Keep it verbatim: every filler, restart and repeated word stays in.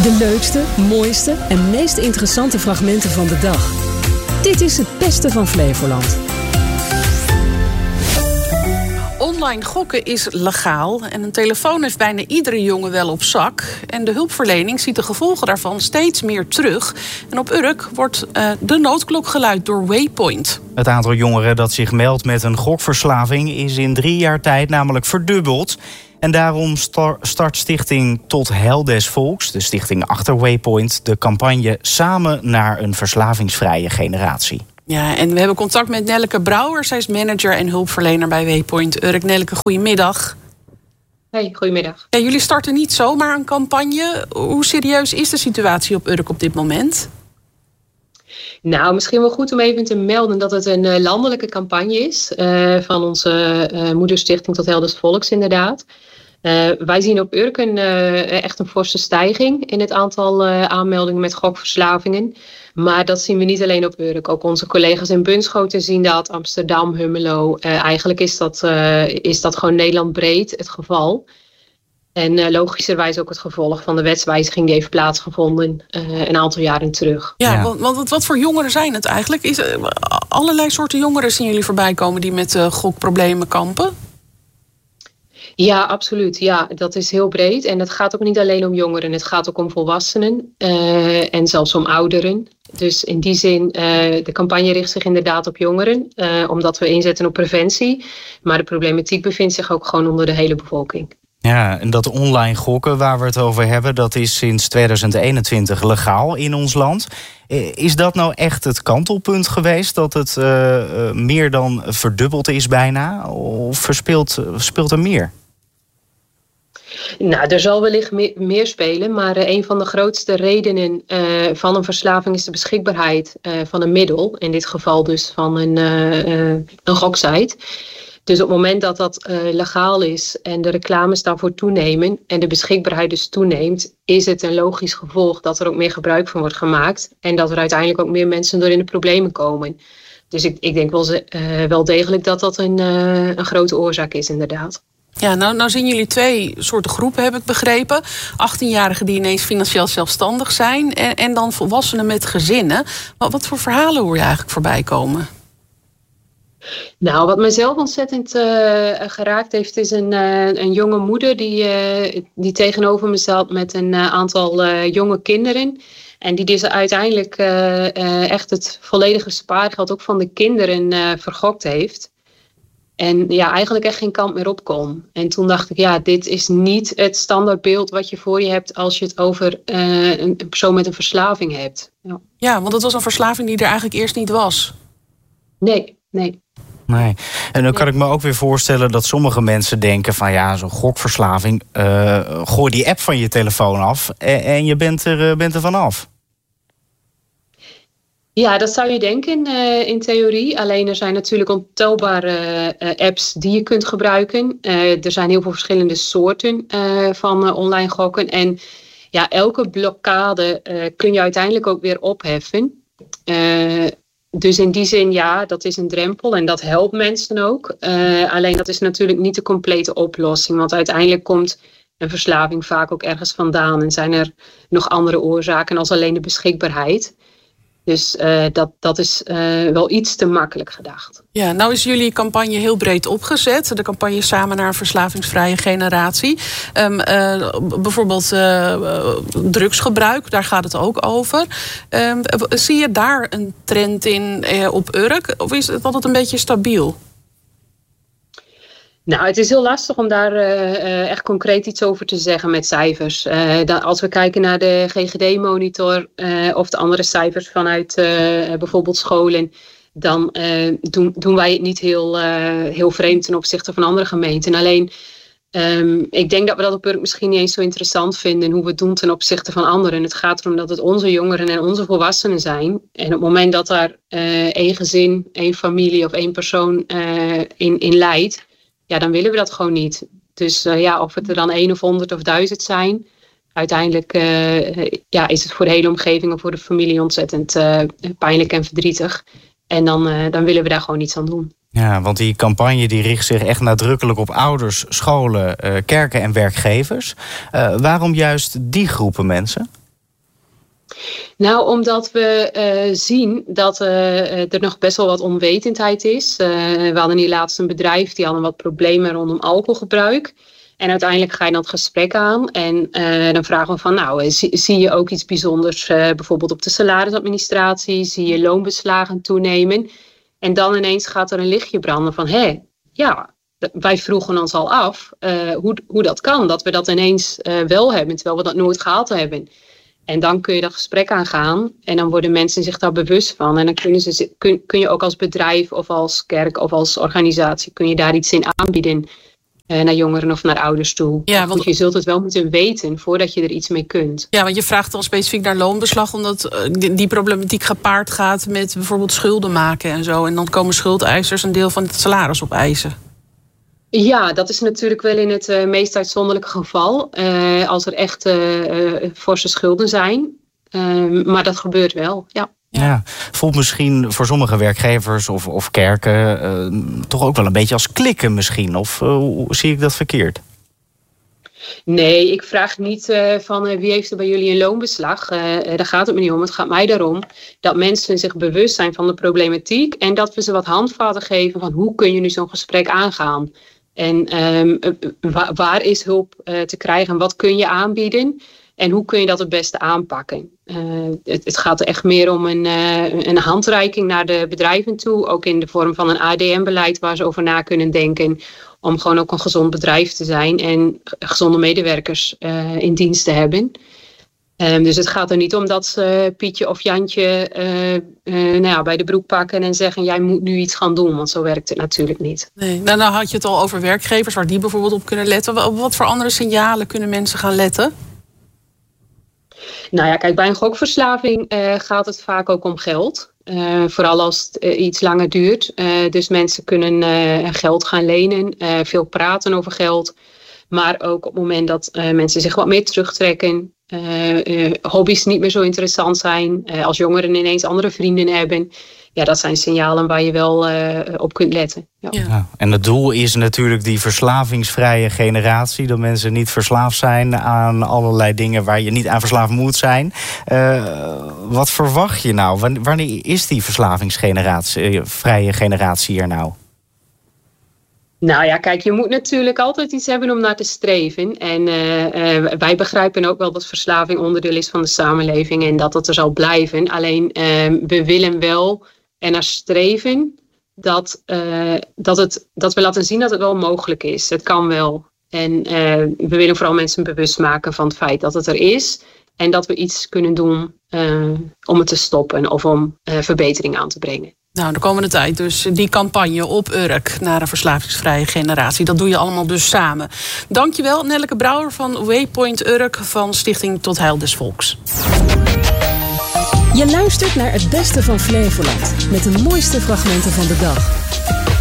De leukste, mooiste en meest interessante fragmenten van de dag. Dit is het beste van Flevoland. Online gokken is legaal en een telefoon heeft bijna iedere jongen wel op zak. En de hulpverlening ziet de gevolgen daarvan steeds meer terug. En op Urk wordt uh, de noodklok geluid door Waypoint. Het aantal jongeren dat zich meldt met een gokverslaving is in drie jaar tijd namelijk verdubbeld. En daarom start stichting Tot Heil des Volks, de stichting achter Waypoint, de campagne Samen naar een verslavingsvrije generatie. Ja, en we hebben contact met Nelleke Brouwer. Zij is manager en hulpverlener bij Waypoint Urk. Nelleke, goedemiddag. Hey, goedemiddag. Ja, jullie starten niet zomaar een campagne. Hoe serieus is de situatie op Urk op dit moment? Nou, misschien wel goed om even te melden dat het een uh, landelijke campagne is. Uh, van onze uh, moederstichting Tot Heil des Volks inderdaad. Uh, wij zien op Urk een, uh, echt een forse stijging in het aantal uh, aanmeldingen met gokverslavingen. Maar dat zien we niet alleen op Urk. Ook onze collega's in Bunschoten zien dat, Amsterdam, Hummelo. Uh, eigenlijk is dat, uh, is dat gewoon Nederland breed het geval. En uh, logischerwijs ook het gevolg van de wetswijziging die heeft plaatsgevonden uh, een aantal jaren terug. Ja, ja. Want, want wat voor jongeren zijn het eigenlijk? Is, uh, allerlei soorten jongeren zien jullie voorbij komen die met uh, gokproblemen kampen? Ja, absoluut. Ja, dat is heel breed. En het gaat ook niet alleen om jongeren. Het gaat ook om volwassenen uh, en zelfs om ouderen. Dus in die zin, uh, de campagne richt zich inderdaad op jongeren. Uh, omdat we inzetten op preventie. Maar de problematiek bevindt zich ook gewoon onder de hele bevolking. Ja, en dat online gokken waar we het over hebben, dat is sinds tweeduizend eenentwintig legaal in ons land. Is dat nou echt het kantelpunt geweest, dat het uh, meer dan verdubbeld is bijna? Of verspeelt, speelt er meer? Nou, er zal wellicht me- meer spelen, maar uh, een van de grootste redenen uh, van een verslaving is de beschikbaarheid uh, van een middel. In dit geval dus van een, uh, uh, een goksite. Dus op het moment dat dat uh, legaal is en de reclames daarvoor toenemen en de beschikbaarheid dus toeneemt, is het een logisch gevolg dat er ook meer gebruik van wordt gemaakt en dat er uiteindelijk ook meer mensen door in de problemen komen. Dus ik, ik denk wel, uh, wel degelijk dat dat een, uh, een grote oorzaak is inderdaad. Ja, nou, nou zien jullie twee soorten groepen, heb ik begrepen. achttienjarigen die ineens financieel zelfstandig zijn en, en dan volwassenen met gezinnen. Wat, wat voor verhalen hoor je eigenlijk voorbij komen? Nou, wat mijzelf ontzettend uh, geraakt heeft, is een, uh, een jonge moeder die, uh, die tegenover me zat met een uh, aantal uh, jonge kinderen. En die dus uiteindelijk uh, uh, echt het volledige spaargeld ook van de kinderen uh, vergokt heeft. En ja, eigenlijk echt geen kant meer op kon. En toen dacht ik, ja, dit is niet het standaardbeeld wat je voor je hebt als je het over uh, een persoon met een verslaving hebt. Ja, ja, want het was een verslaving die er eigenlijk eerst niet was. Nee, nee. Nee. En dan kan ik me ook weer voorstellen dat sommige mensen denken van ja, zo'n gokverslaving, uh, gooi die app van je telefoon af en, en je bent er, uh, bent er vanaf. Ja, dat zou je denken uh, in theorie. Alleen er zijn natuurlijk ontelbare uh, apps die je kunt gebruiken. Uh, er zijn heel veel verschillende soorten uh, van uh, online gokken. En ja, elke blokkade uh, kun je uiteindelijk ook weer opheffen. Uh, Dus in die zin, ja, dat is een drempel en dat helpt mensen ook. Uh, alleen dat is natuurlijk niet de complete oplossing. Want uiteindelijk komt een verslaving vaak ook ergens vandaan. En zijn er nog andere oorzaken als alleen de beschikbaarheid. Dus uh, dat, dat is uh, wel iets te makkelijk gedacht. Ja, nou is jullie campagne heel breed opgezet. De campagne Samen naar een verslavingsvrije generatie. Um, uh, bijvoorbeeld uh, drugsgebruik, daar gaat het ook over. Um, zie je daar een trend in uh, op Urk? Of is het altijd een beetje stabiel? Nou, het is heel lastig om daar uh, echt concreet iets over te zeggen met cijfers. Uh, dan, als we kijken naar de G G D-monitor uh, of de andere cijfers vanuit uh, bijvoorbeeld scholen, dan uh, doen, doen wij het niet heel, uh, heel vreemd ten opzichte van andere gemeenten. Alleen, um, ik denk dat we dat op Urk misschien niet eens zo interessant vinden, hoe we het doen ten opzichte van anderen. Het gaat erom dat het onze jongeren en onze volwassenen zijn. En op het moment dat daar uh, één gezin, één familie of één persoon uh, in, in leidt, ja, dan willen we dat gewoon niet. Dus uh, ja, of het er dan één of honderd of duizend zijn, uiteindelijk uh, ja, is het voor de hele omgeving en voor de familie ontzettend uh, pijnlijk en verdrietig. En dan, uh, dan willen we daar gewoon iets aan doen. Ja, want die campagne die richt zich echt nadrukkelijk op ouders, scholen, uh, kerken en werkgevers. Uh, waarom juist die groepen mensen? Nou, omdat we uh, zien dat uh, er nog best wel wat onwetendheid is. Uh, we hadden hier laatst een bedrijf, die hadden wat problemen rondom alcoholgebruik. En uiteindelijk ga je dan het gesprek aan en uh, dan vragen we van, nou, zie, zie je ook iets bijzonders uh, bijvoorbeeld op de salarisadministratie? Zie je loonbeslagen toenemen? En dan ineens gaat er een lichtje branden van, hé, ja, wij vroegen ons al af uh, hoe, hoe dat kan. Dat we dat ineens uh, wel hebben, terwijl we dat nooit gehad hebben. En dan kun je dat gesprek aangaan en dan worden mensen zich daar bewust van. En dan kunnen ze, kun, kun je ook als bedrijf of als kerk of als organisatie, kun je daar iets in aanbieden uh, naar jongeren of naar ouders toe. Ja, want je zult het wel moeten weten voordat je er iets mee kunt. Ja, want je vraagt dan specifiek naar loonbeslag, omdat uh, die, die problematiek gepaard gaat met bijvoorbeeld schulden maken en zo. En dan komen schuldeisers een deel van het salaris opeisen. Ja, dat is natuurlijk wel in het uh, meest uitzonderlijke geval. Uh, als er echt uh, uh, forse schulden zijn. Uh, maar dat gebeurt wel, ja. Ja, voelt misschien voor sommige werkgevers of, of kerken uh, toch ook wel een beetje als klikken misschien. Of uh, hoe zie ik dat verkeerd? Nee, ik vraag niet uh, van uh, wie heeft er bij jullie een loonbeslag. Uh, daar gaat het me niet om. Het gaat mij daarom dat mensen zich bewust zijn van de problematiek. En dat we ze wat handvaten geven van hoe kun je nu zo'n gesprek aangaan. En um, waar, waar is hulp uh, te krijgen en wat kun je aanbieden? En hoe kun je dat het beste aanpakken? Uh, het, het gaat er echt meer om een, uh, een handreiking naar de bedrijven toe. Ook in de vorm van een A D M-beleid waar ze over na kunnen denken. Om gewoon ook een gezond bedrijf te zijn en gezonde medewerkers uh, in dienst te hebben. Um, dus het gaat er niet om dat ze Pietje of Jantje uh, uh, nou ja, bij de broek pakken en zeggen, jij moet nu iets gaan doen. Want zo werkt het natuurlijk niet. Nee, nou, dan had je het al over werkgevers waar die bijvoorbeeld op kunnen letten. Op wat voor andere signalen kunnen mensen gaan letten? Nou ja, kijk, bij een gokverslaving uh, gaat het vaak ook om geld. Uh, vooral als het uh, iets langer duurt. Uh, dus mensen kunnen uh, geld gaan lenen, uh, veel praten over geld. Maar ook op het moment dat uh, mensen zich wat meer terugtrekken. Uh, uh, hobby's niet meer zo interessant zijn. Uh, als jongeren ineens andere vrienden hebben. Ja, dat zijn signalen waar je wel uh, op kunt letten. Ja. Ja, en het doel is natuurlijk die verslavingsvrije generatie. Dat mensen niet verslaafd zijn aan allerlei dingen waar je niet aan verslaafd moet zijn. Uh, wat verwacht je nou? Wanneer is die verslavingsgeneratie, vrije generatie er nou? Nou ja, kijk, je moet natuurlijk altijd iets hebben om naar te streven. En uh, uh, wij begrijpen ook wel dat verslaving onderdeel is van de samenleving en dat het er zal blijven. Alleen uh, we willen wel en naar streven dat, uh, dat, het, dat we laten zien dat het wel mogelijk is. Het kan wel. En uh, we willen vooral mensen bewust maken van het feit dat het er is. En dat we iets kunnen doen uh, om het te stoppen of om uh, verbetering aan te brengen. Nou, de komende tijd dus die campagne op Urk naar een verslavingsvrije generatie. Dat doe je allemaal dus samen. Dankjewel, Nelleke Brouwer van Waypoint Urk van Stichting Tot Heil des Volks. Je luistert naar het beste van Flevoland met de mooiste fragmenten van de dag.